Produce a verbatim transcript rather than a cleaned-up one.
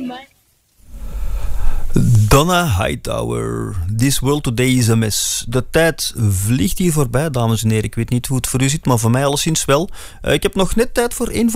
Donna Hightower, This World Today is a Mess. De tijd vliegt hier voorbij, dames en heren. Ik weet niet hoe het voor u zit, maar voor mij alleszins wel. Uh, ik heb nog net tijd voor één